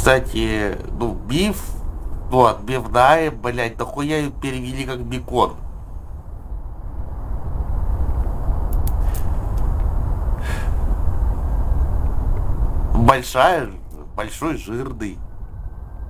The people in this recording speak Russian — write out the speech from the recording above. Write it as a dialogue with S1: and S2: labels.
S1: Кстати, ну, биф, ну, отбивная, блядь, нахуя ее перевели как бекон? Большая, большой, жирный.